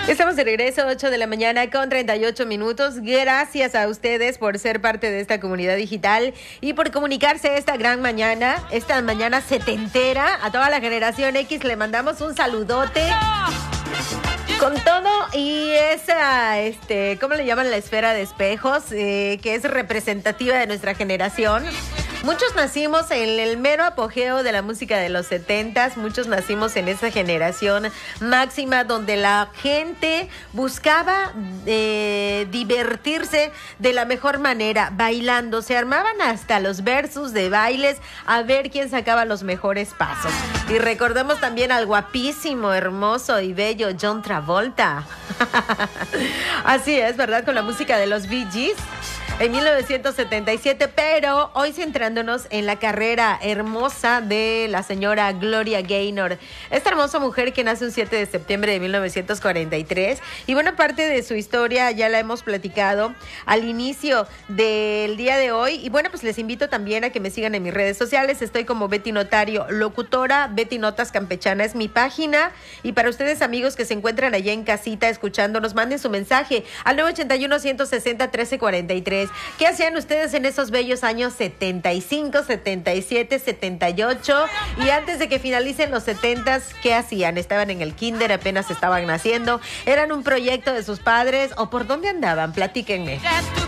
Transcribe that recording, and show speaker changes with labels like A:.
A: Estamos de regreso, 8 de la mañana con 38 minutos. Gracias a ustedes por ser parte de esta comunidad digital y por comunicarse esta mañana setentera. A toda la generación X le mandamos un saludote con todo y esa, ¿cómo le llaman? La esfera de espejos, que es representativa de nuestra generación. Muchos nacimos en el mero apogeo de la música de los 70s, muchos nacimos en esa generación máxima donde la gente buscaba divertirse de la mejor manera, bailando. Se armaban hasta los versus de bailes a ver quién sacaba los mejores pasos. Y recordemos también al guapísimo, hermoso y bello John Travolta. Así es, ¿verdad? Con la música de los Bee Gees en 1977, pero hoy centrándonos en la carrera hermosa de la señora Gloria Gaynor, esta hermosa mujer que nace un 7 de septiembre de 1943, y buena parte de su historia ya la hemos platicado al inicio del día de hoy, y bueno, pues les invito también a que me sigan en mis redes sociales. Estoy como Betty Notario Locutora, Betty Notas Campechana es mi página, y para ustedes amigos que se encuentran allá en casita escuchándonos, manden su mensaje al 981-160-1343. ¿Qué hacían ustedes en esos bellos años 75, 77, 78? Y antes de que finalicen los 70s, ¿qué hacían? ¿Estaban en el kinder, apenas estaban naciendo? ¿Eran un proyecto de sus padres? ¿O por dónde andaban? Platíquenme.